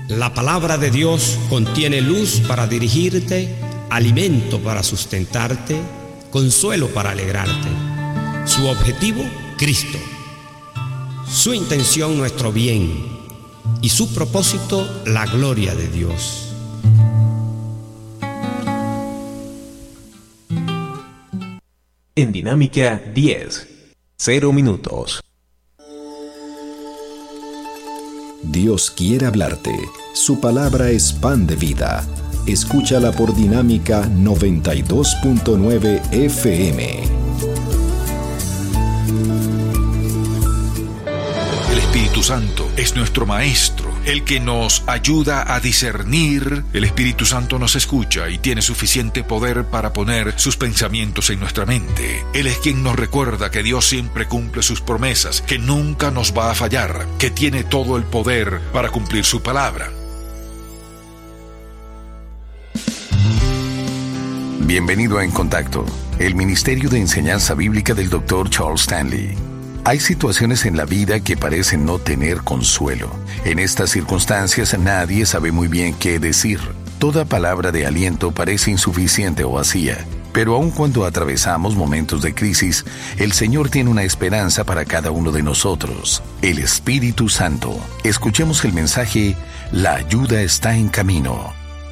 La palabra de Dios contiene luz para dirigirte, alimento para sustentarte, consuelo para alegrarte. Su objetivo, Cristo. Su intención, nuestro bien. Y su propósito, la gloria de Dios. En Dinámica 10, 0 minutos. Dios quiere hablarte. Su palabra es pan de vida. Escúchala por Dinámica 92.9 FM. El Espíritu Santo es nuestro Maestro, el que nos ayuda a discernir. El Espíritu Santo nos escucha y tiene suficiente poder para poner sus pensamientos en nuestra mente. Él es quien nos recuerda que Dios siempre cumple sus promesas, que nunca nos va a fallar, que tiene todo el poder para cumplir su palabra. Bienvenido a En Contacto, el Ministerio de Enseñanza Bíblica del Dr. Charles Stanley. Hay situaciones en la vida que parecen no tener consuelo. En estas circunstancias nadie sabe muy bien qué decir. Toda palabra de aliento parece insuficiente o vacía. Pero aun cuando atravesamos momentos de crisis, el Señor tiene una esperanza para cada uno de nosotros. El Espíritu Santo. Escuchemos el mensaje: La ayuda está en camino.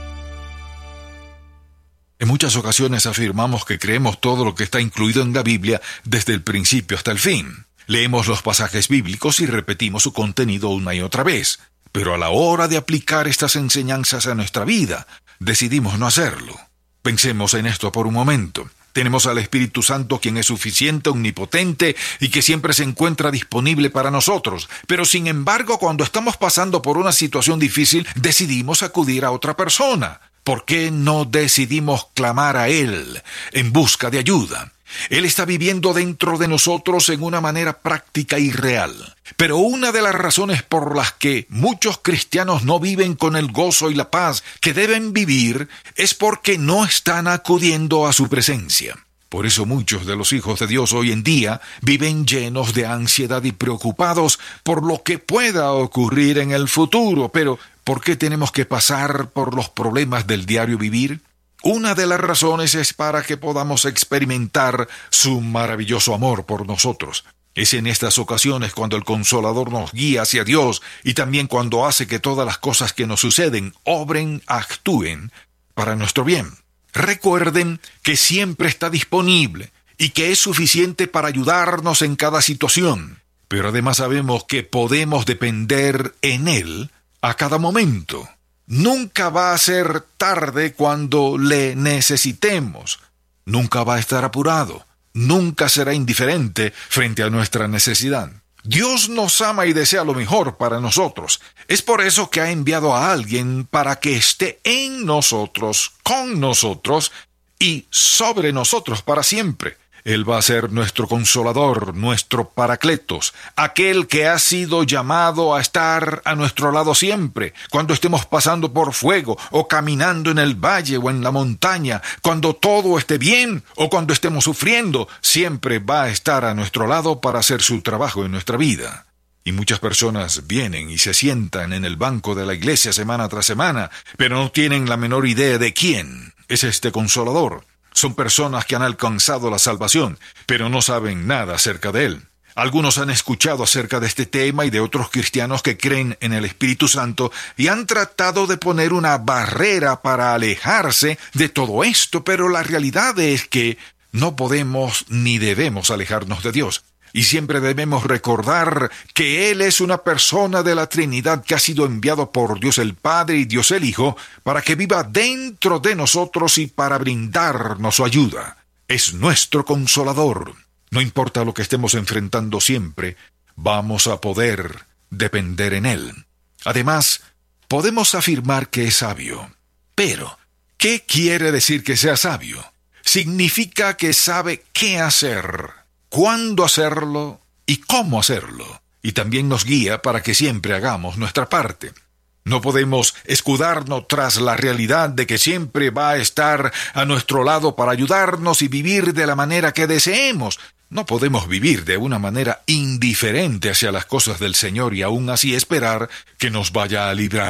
En muchas ocasiones afirmamos que creemos todo lo que está incluido en la Biblia desde el principio hasta el fin. Leemos los pasajes bíblicos y repetimos su contenido una y otra vez. Pero a la hora de aplicar estas enseñanzas a nuestra vida, decidimos no hacerlo. Pensemos en esto por un momento. Tenemos al Espíritu Santo, quien es suficiente, omnipotente y que siempre se encuentra disponible para nosotros. Pero sin embargo, cuando estamos pasando por una situación difícil, decidimos acudir a otra persona. ¿Por qué no decidimos clamar a Él en busca de ayuda? Él está viviendo dentro de nosotros en una manera práctica y real. Pero una de las razones por las que muchos cristianos no viven con el gozo y la paz que deben vivir es porque no están acudiendo a su presencia. Por eso muchos de los hijos de Dios hoy en día viven llenos de ansiedad y preocupados por lo que pueda ocurrir en el futuro. Pero, ¿por qué tenemos que pasar por los problemas del diario vivir? Una de las razones es para que podamos experimentar su maravilloso amor por nosotros. Es en estas ocasiones cuando el Consolador nos guía hacia Dios y también cuando hace que todas las cosas que nos suceden obren, actúen para nuestro bien. Recuerden que siempre está disponible y que es suficiente para ayudarnos en cada situación. Pero además sabemos que podemos depender en Él a cada momento. Nunca va a ser tarde cuando le necesitemos. Nunca va a estar apurado. Nunca será indiferente frente a nuestra necesidad. Dios nos ama y desea lo mejor para nosotros. Es por eso que ha enviado a alguien para que esté en nosotros, con nosotros y sobre nosotros para siempre. Él va a ser nuestro consolador, nuestro paracletos, aquel que ha sido llamado a estar a nuestro lado siempre, cuando estemos pasando por fuego, o caminando en el valle o en la montaña, cuando todo esté bien o cuando estemos sufriendo, siempre va a estar a nuestro lado para hacer su trabajo en nuestra vida. Y muchas personas vienen y se sientan en el banco de la iglesia semana tras semana, pero no tienen la menor idea de quién es este consolador. Son personas que han alcanzado la salvación, pero no saben nada acerca de Él. Algunos han escuchado acerca de este tema y de otros cristianos que creen en el Espíritu Santo y han tratado de poner una barrera para alejarse de todo esto, pero la realidad es que no podemos ni debemos alejarnos de Dios. Y siempre debemos recordar que Él es una persona de la Trinidad que ha sido enviado por Dios el Padre y Dios el Hijo para que viva dentro de nosotros y para brindarnos su ayuda. Es nuestro consolador. No importa lo que estemos enfrentando siempre, vamos a poder depender en Él. Además, podemos afirmar que es sabio. Pero, ¿qué quiere decir que sea sabio? Significa que sabe qué hacer, cuándo hacerlo y cómo hacerlo. Y también nos guía para que siempre hagamos nuestra parte. No podemos escudarnos tras la realidad de que siempre va a estar a nuestro lado para ayudarnos y vivir de la manera que deseemos. No podemos vivir de una manera indiferente hacia las cosas del Señor y aún así esperar que nos vaya a librar.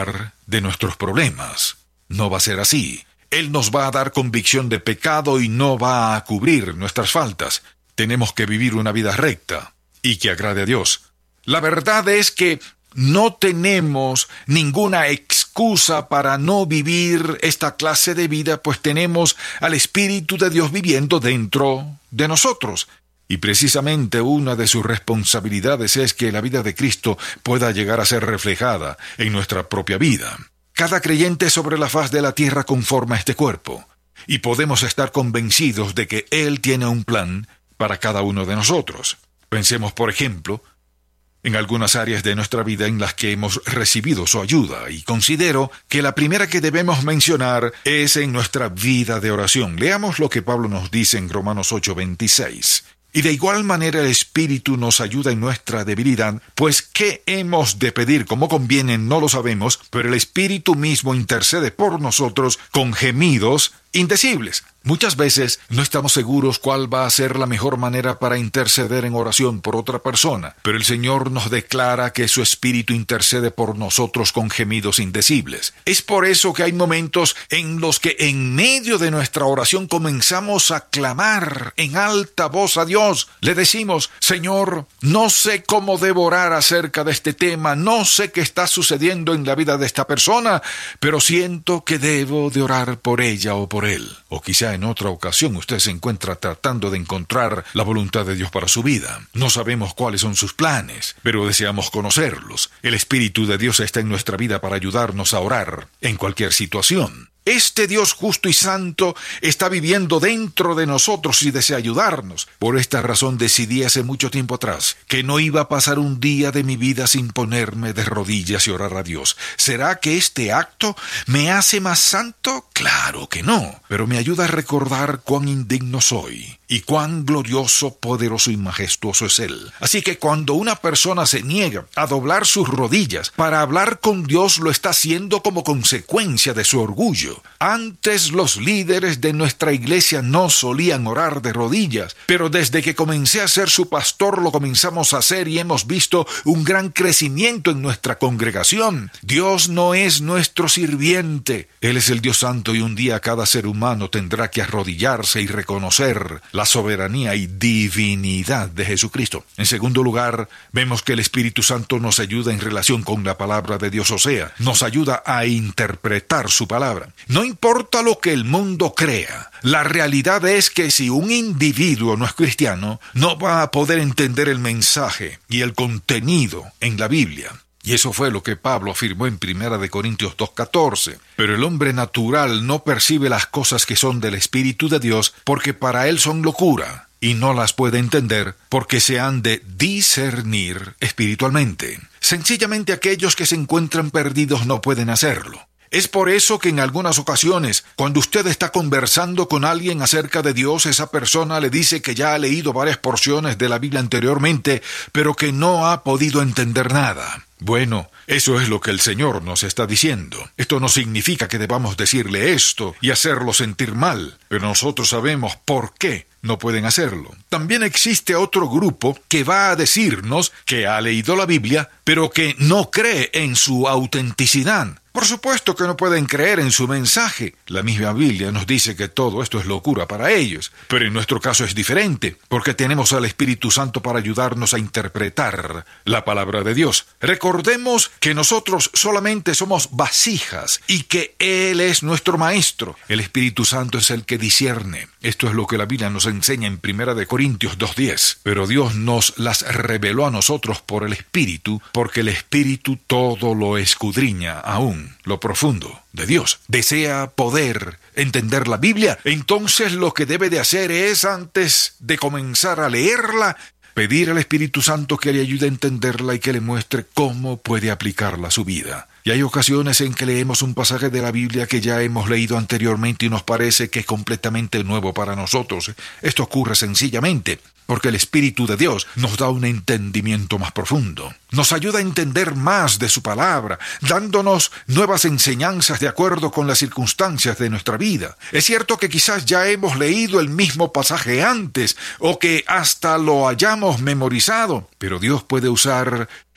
de nuestros problemas. No va a ser así. Él nos va a dar convicción de pecado y no va a cubrir nuestras faltas. Tenemos que vivir una vida recta y que agrade a Dios. La verdad es que no tenemos ninguna excusa para no vivir esta clase de vida, pues tenemos al Espíritu de Dios viviendo dentro de nosotros. Y precisamente una de sus responsabilidades es que la vida de Cristo pueda llegar a ser reflejada en nuestra propia vida. Cada creyente sobre la faz de la tierra conforma este cuerpo, y podemos estar convencidos de que Él tiene un plan para cada uno de nosotros. Pensemos, por ejemplo, en algunas áreas de nuestra vida en las que hemos recibido su ayuda, y considero que la primera que debemos mencionar es en nuestra vida de oración. Leamos lo que Pablo nos dice en Romanos 8:26. Y de igual manera el Espíritu nos ayuda en nuestra debilidad, pues ¿qué hemos de pedir como conviene? No lo sabemos, pero el Espíritu mismo intercede por nosotros con gemidos indecibles. Muchas veces no estamos seguros cuál va a ser la mejor manera para interceder en oración por otra persona, pero el Señor nos declara que su Espíritu intercede por nosotros con gemidos indecibles. Es por eso que hay momentos en los que en medio de nuestra oración comenzamos a clamar en alta voz a Dios. Le decimos: Señor, no sé cómo debo orar acerca de este tema, no sé qué está sucediendo en la vida de esta persona, pero siento que debo de orar por ella o por él. O quizá en otra ocasión usted se encuentra tratando de encontrar la voluntad de Dios para su vida. No sabemos cuáles son sus planes, pero deseamos conocerlos. El Espíritu de Dios está en nuestra vida para ayudarnos a orar en cualquier situación. Este Dios justo y santo está viviendo dentro de nosotros y desea ayudarnos. Por esta razón decidí hace mucho tiempo atrás que no iba a pasar un día de mi vida sin ponerme de rodillas y orar a Dios. ¿Será que este acto me hace más santo? Claro que no, pero me ayuda a recordar cuán indigno soy y cuán glorioso, poderoso y majestuoso es Él. Así que cuando una persona se niega a doblar sus rodillas para hablar con Dios, lo está haciendo como consecuencia de su orgullo. Antes los líderes de nuestra iglesia no solían orar de rodillas, pero desde que comencé a ser su pastor lo comenzamos a hacer y hemos visto un gran crecimiento en nuestra congregación. Dios no es nuestro sirviente, Él es el Dios santo, y un día cada ser humano tendrá que arrodillarse y reconocer la soberanía y divinidad de Jesucristo. En segundo lugar, vemos que el Espíritu Santo nos ayuda en relación con la palabra de Dios, o sea, nos ayuda a interpretar su palabra. No importa lo que el mundo crea, la realidad es que si un individuo no es cristiano, no va a poder entender el mensaje y el contenido en la Biblia. Y eso fue lo que Pablo afirmó en 1 Corintios 2:14. Pero el hombre natural no percibe las cosas que son del Espíritu de Dios, porque para él son locura, y no las puede entender porque se han de discernir espiritualmente. Sencillamente aquellos que se encuentran perdidos no pueden hacerlo. Es por eso que en algunas ocasiones, cuando usted está conversando con alguien acerca de Dios, esa persona le dice que ya ha leído varias porciones de la Biblia anteriormente, pero que no ha podido entender nada. Bueno, eso es lo que el Señor nos está diciendo. Esto no significa que debamos decirle esto y hacerlo sentir mal, pero nosotros sabemos por qué no pueden hacerlo. También existe otro grupo que va a decirnos que ha leído la Biblia, pero que no cree en su autenticidad. Por supuesto que no pueden creer en su mensaje. La misma Biblia nos dice que todo esto es locura para ellos. Pero en nuestro caso es diferente, porque tenemos al Espíritu Santo para ayudarnos a interpretar la palabra de Dios. Recordemos que nosotros solamente somos vasijas y que Él es nuestro Maestro. El Espíritu Santo es el que discierne. Esto es lo que la Biblia nos enseña en 1 Corintios 2:10. Pero Dios nos las reveló a nosotros por el Espíritu, porque el Espíritu todo lo escudriña aún lo profundo de Dios. ¿Desea poder entender la Biblia? Entonces lo que debe de hacer es, antes de comenzar a leerla, pedir al Espíritu Santo que le ayude a entenderla y que le muestre cómo puede aplicarla a su vida. Y hay ocasiones en que leemos un pasaje de la Biblia que ya hemos leído anteriormente y nos parece que es completamente nuevo para nosotros. Esto ocurre sencillamente porque el Espíritu de Dios nos da un entendimiento más profundo. Nos ayuda a entender más de su palabra, dándonos nuevas enseñanzas de acuerdo con las circunstancias de nuestra vida. Es cierto que quizás ya hemos leído el mismo pasaje antes, o que hasta lo hayamos memorizado, pero Dios puede usar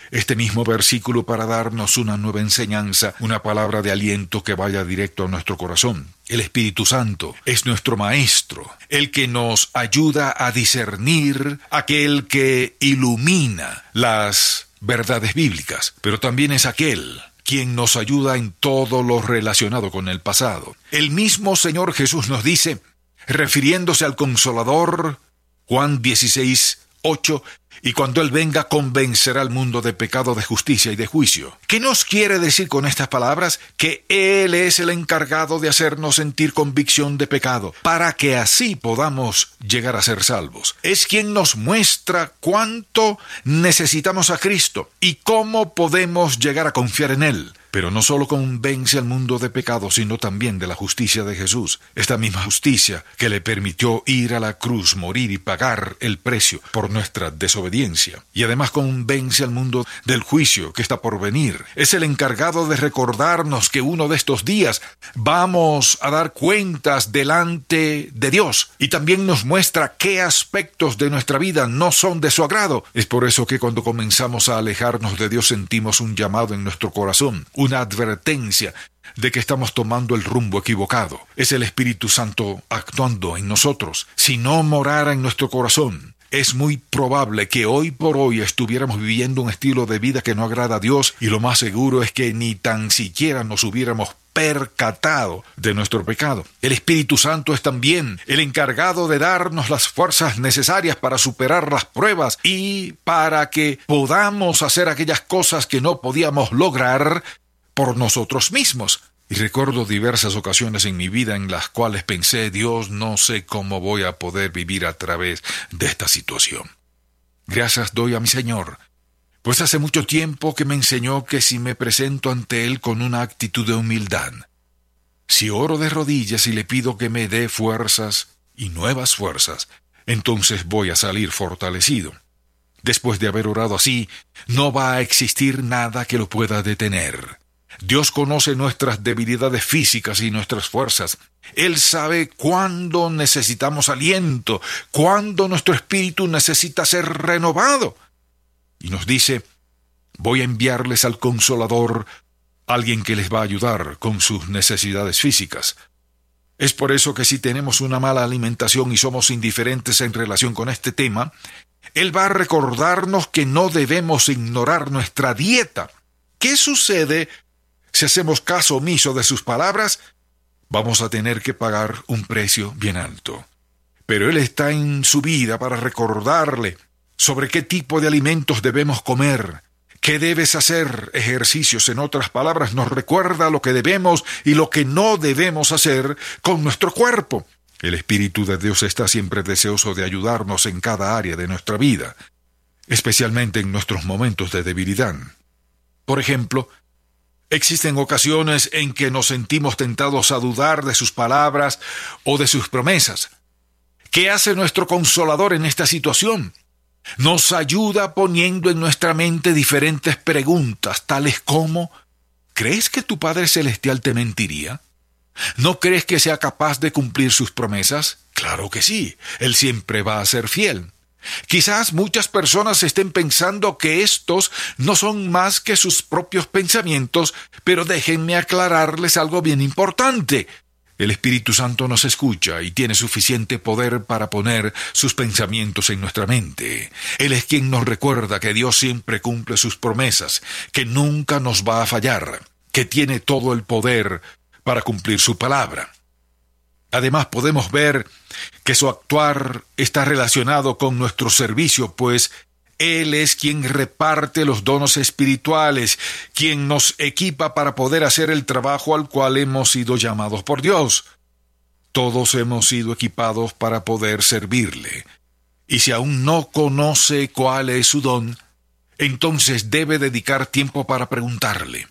este mismo versículo para darnos una nueva enseñanza, una palabra de aliento que vaya directo a nuestro corazón. El Espíritu Santo es nuestro Maestro, el que nos ayuda a discernir, aquel que ilumina las verdades bíblicas, pero también es aquel quien nos ayuda en todo lo relacionado con el pasado. El mismo Señor Jesús nos dice, refiriéndose al Consolador, Juan 16:8, y cuando Él venga convencerá al mundo de pecado, de justicia y de juicio. ¿Qué nos quiere decir con estas palabras? Que Él es el encargado de hacernos sentir convicción de pecado, para que así podamos llegar a ser salvos. Es quien nos muestra cuánto necesitamos a Cristo y cómo podemos llegar a confiar en Él. Pero no solo convence al mundo de pecado, sino también de la justicia de Jesús. Esta misma justicia que le permitió ir a la cruz, morir y pagar el precio por nuestra desobediencia. Y además convence al mundo del juicio que está por venir. Es el encargado de recordarnos que uno de estos días vamos a dar cuentas delante de Dios. Y también nos muestra qué aspectos de nuestra vida no son de su agrado. Es por eso que cuando comenzamos a alejarnos de Dios sentimos un llamado en nuestro corazón, una advertencia de que estamos tomando el rumbo equivocado. Es el Espíritu Santo actuando en nosotros. Si no morara en nuestro corazón, es muy probable que hoy por hoy estuviéramos viviendo un estilo de vida que no agrada a Dios, y lo más seguro es que ni tan siquiera nos hubiéramos percatado de nuestro pecado. El Espíritu Santo es también el encargado de darnos las fuerzas necesarias para superar las pruebas y para que podamos hacer aquellas cosas que no podíamos lograr por nosotros mismos. Y recuerdo diversas ocasiones en mi vida en las cuales pensé, Dios, no sé cómo voy a poder vivir a través de esta situación. Gracias doy a mi Señor, pues hace mucho tiempo que me enseñó que si me presento ante Él con una actitud de humildad, si oro de rodillas y le pido que me dé fuerzas y nuevas fuerzas, entonces voy a salir fortalecido. Después de haber orado así, no va a existir nada que lo pueda detener. Dios conoce nuestras debilidades físicas y nuestras fuerzas. Él sabe cuándo necesitamos aliento, cuándo nuestro espíritu necesita ser renovado. Y nos dice, voy a enviarles al Consolador, alguien que les va a ayudar con sus necesidades físicas. Es por eso que si tenemos una mala alimentación y somos indiferentes en relación con este tema, Él va a recordarnos que no debemos ignorar nuestra dieta. ¿Qué sucede si hacemos caso omiso de sus palabras? Vamos a tener que pagar un precio bien alto. Pero Él está en su vida para recordarle sobre qué tipo de alimentos debemos comer, qué debes hacer ejercicios. En otras palabras, nos recuerda lo que debemos y lo que no debemos hacer con nuestro cuerpo. El Espíritu de Dios está siempre deseoso de ayudarnos en cada área de nuestra vida, especialmente en nuestros momentos de debilidad. Por ejemplo, existen ocasiones en que nos sentimos tentados a dudar de sus palabras o de sus promesas. ¿Qué hace nuestro Consolador en esta situación? Nos ayuda poniendo en nuestra mente diferentes preguntas, tales como: ¿crees que tu Padre Celestial te mentiría? ¿No crees que sea capaz de cumplir sus promesas? Claro que sí, Él siempre va a ser fiel. Quizás muchas personas estén pensando que estos no son más que sus propios pensamientos, pero déjenme aclararles algo bien importante. El Espíritu Santo nos escucha y tiene suficiente poder para poner sus pensamientos en nuestra mente. Él es quien nos recuerda que Dios siempre cumple sus promesas, que nunca nos va a fallar, que tiene todo el poder para cumplir su palabra. Además, podemos ver que su actuar está relacionado con nuestro servicio, pues Él es quien reparte los dones espirituales, quien nos equipa para poder hacer el trabajo al cual hemos sido llamados por Dios. Todos hemos sido equipados para poder servirle. Y si aún no conoce cuál es su don, entonces debe dedicar tiempo para preguntarle.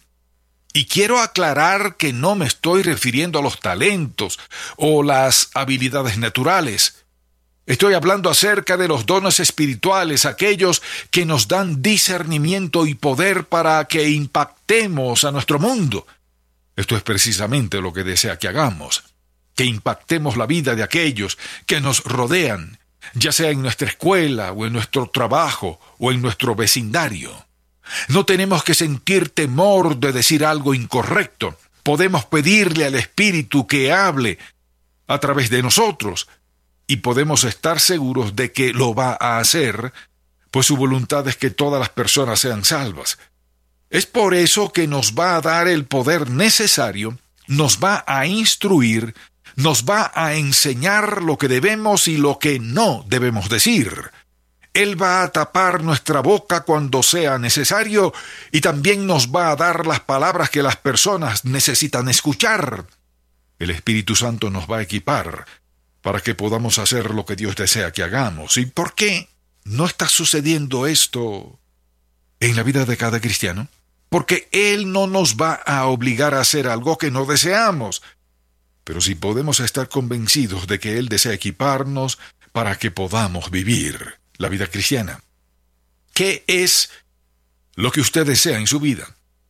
Y quiero aclarar que no me estoy refiriendo a los talentos o las habilidades naturales. Estoy hablando acerca de los dones espirituales, aquellos que nos dan discernimiento y poder para que impactemos a nuestro mundo. Esto es precisamente lo que desea que hagamos, que impactemos la vida de aquellos que nos rodean, ya sea en nuestra escuela o en nuestro trabajo o en nuestro vecindario. No tenemos que sentir temor de decir algo incorrecto. Podemos pedirle al Espíritu que hable a través de nosotros y podemos estar seguros de que lo va a hacer, pues su voluntad es que todas las personas sean salvas. Es por eso que nos va a dar el poder necesario, nos va a instruir, nos va a enseñar lo que debemos y lo que no debemos decir. Él va a tapar nuestra boca cuando sea necesario y también nos va a dar las palabras que las personas necesitan escuchar. El Espíritu Santo nos va a equipar para que podamos hacer lo que Dios desea que hagamos. ¿Y por qué no está sucediendo esto en la vida de cada cristiano? Porque Él no nos va a obligar a hacer algo que no deseamos. Pero sí podemos estar convencidos de que Él desea equiparnos para que podamos vivir la vida cristiana. ¿Qué es lo que usted desea en su vida?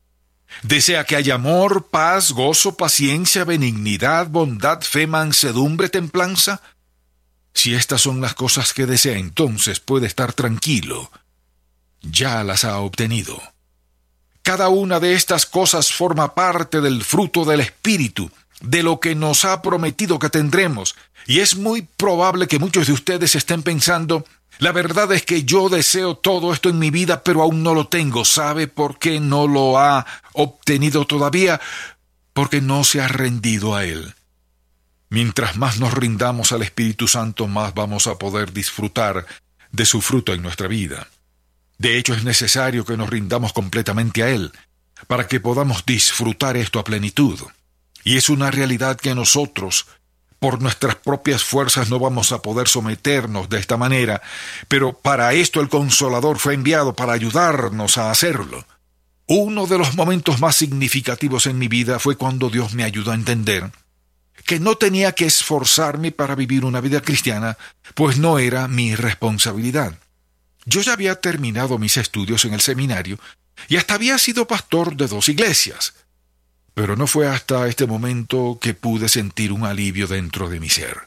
¿Desea que haya amor, paz, gozo, paciencia, benignidad, bondad, fe, mansedumbre, templanza? Si estas son las cosas que desea, entonces puede estar tranquilo. Ya las ha obtenido. Cada una de estas cosas forma parte del fruto del Espíritu, de lo que nos ha prometido que tendremos. Y es muy probable que muchos de ustedes estén pensando: la verdad es que yo deseo todo esto en mi vida, pero aún no lo tengo. ¿Sabe por qué no lo ha obtenido todavía? Porque no se ha rendido a Él. Mientras más nos rindamos al Espíritu Santo, más vamos a poder disfrutar de su fruto en nuestra vida. De hecho, es necesario que nos rindamos completamente a Él, para que podamos disfrutar esto a plenitud. Y es una realidad que nosotros, por nuestras propias fuerzas, no vamos a poder someternos de esta manera, pero para esto el Consolador fue enviado para ayudarnos a hacerlo. Uno de los momentos más significativos en mi vida fue cuando Dios me ayudó a entender que no tenía que esforzarme para vivir una vida cristiana, pues no era mi responsabilidad. Yo ya había terminado mis estudios en el seminario y hasta había sido pastor de 2 iglesias. Pero no fue hasta este momento que pude sentir un alivio dentro de mi ser.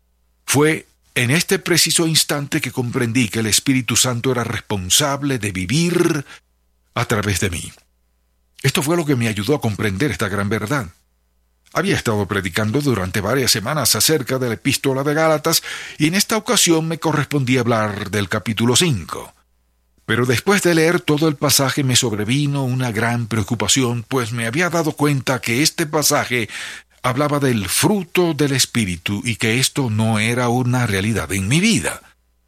Fue en este preciso instante que comprendí que el Espíritu Santo era responsable de vivir a través de mí. Esto fue lo que me ayudó a comprender esta gran verdad. Había estado predicando durante varias semanas acerca de la Epístola de Gálatas y en esta ocasión me correspondía hablar del capítulo 5. Pero después de leer todo el pasaje me sobrevino una gran preocupación, pues me había dado cuenta que este pasaje hablaba del fruto del Espíritu y que esto no era una realidad en mi vida.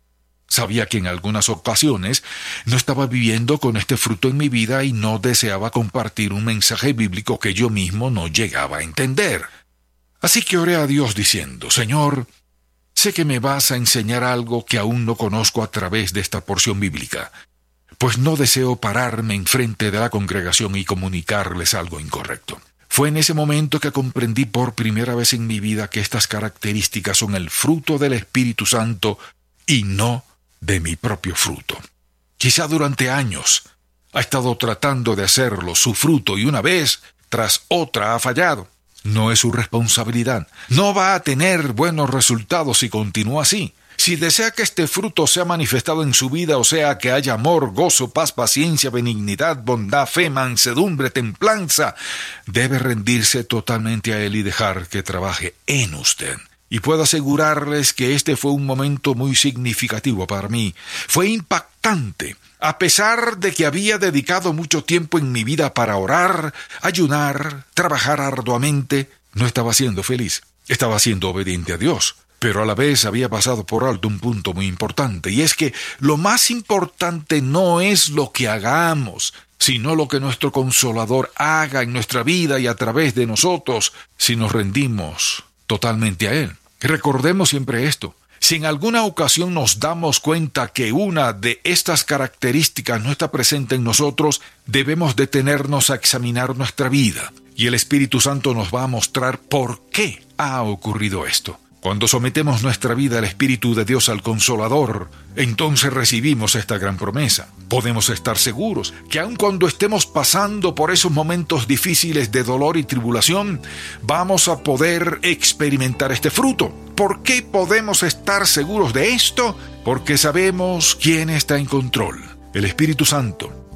Sabía que en algunas ocasiones no estaba viviendo con este fruto en mi vida y no deseaba compartir un mensaje bíblico que yo mismo no llegaba a entender. Así que oré a Dios diciendo: Señor, sé que me vas a enseñar algo que aún no conozco a través de esta porción bíblica, pues no deseo pararme enfrente de la congregación y comunicarles algo incorrecto. Fue en ese momento que comprendí por primera vez en mi vida que estas características son el fruto del Espíritu Santo y no de mi propio fruto. Quizá durante años ha estado tratando de hacerlo su fruto y una vez tras otra ha fallado. No es su responsabilidad. No va a tener buenos resultados si continúa así. Si desea que este fruto sea manifestado en su vida, o sea, que haya amor, gozo, paz, paciencia, benignidad, bondad, fe, mansedumbre, templanza, debe rendirse totalmente a Él y dejar que trabaje en usted. Y puedo asegurarles que este fue un momento muy significativo para mí. Fue impactante. A pesar de que había dedicado mucho tiempo en mi vida para orar, ayunar, trabajar arduamente, no estaba siendo feliz. Estaba siendo obediente a Dios. Pero a la vez había pasado por alto un punto muy importante, y es que lo más importante no es lo que hagamos, sino lo que nuestro Consolador haga en nuestra vida y a través de nosotros, si nos rendimos totalmente a Él. Recordemos siempre esto: si en alguna ocasión nos damos cuenta que una de estas características no está presente en nosotros, debemos detenernos a examinar nuestra vida, y el Espíritu Santo nos va a mostrar por qué ha ocurrido esto. Cuando sometemos nuestra vida al Espíritu de Dios, al Consolador, entonces recibimos esta gran promesa. Podemos estar seguros que aun cuando estemos pasando por esos momentos difíciles de dolor y tribulación, vamos a poder experimentar este fruto. ¿Por qué podemos estar seguros de esto? Porque sabemos quién está en control. El Espíritu Santo,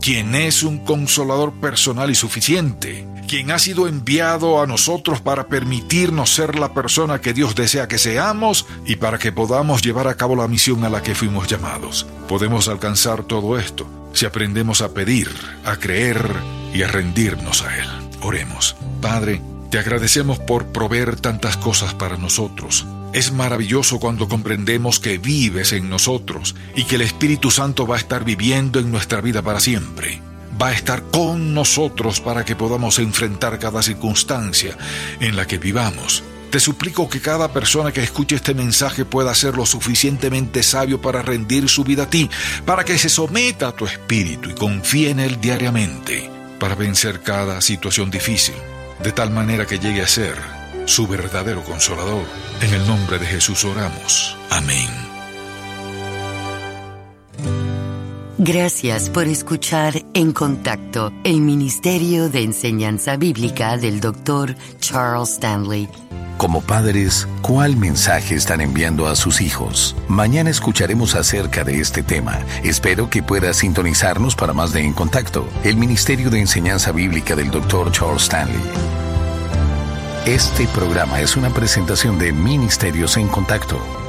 quien es un consolador personal y suficiente, quien ha sido enviado a nosotros para permitirnos ser la persona que Dios desea que seamos y para que podamos llevar a cabo la misión a la que fuimos llamados. Podemos alcanzar todo esto si aprendemos a pedir, a creer y a rendirnos a Él. Oremos. Padre, te agradecemos por proveer tantas cosas para nosotros. Es maravilloso cuando comprendemos que vives en nosotros y que el Espíritu Santo va a estar viviendo en nuestra vida para siempre. Va a estar con nosotros para que podamos enfrentar cada circunstancia en la que vivamos. Te suplico que cada persona que escuche este mensaje pueda ser lo suficientemente sabio para rendir su vida a ti, para que se someta a tu Espíritu y confíe en Él diariamente, para vencer cada situación difícil, de tal manera que llegue a ser su verdadero consolador. En el nombre de Jesús oramos. Amén. Gracias por escuchar En Contacto, el Ministerio de Enseñanza Bíblica del Dr. Charles Stanley. Como padres, ¿cuál mensaje están enviando a sus hijos? Mañana escucharemos acerca de este tema. Espero que puedas sintonizarnos para más de En Contacto, el Ministerio de Enseñanza Bíblica del Dr. Charles Stanley. Este programa es una presentación de Ministerios en Contacto.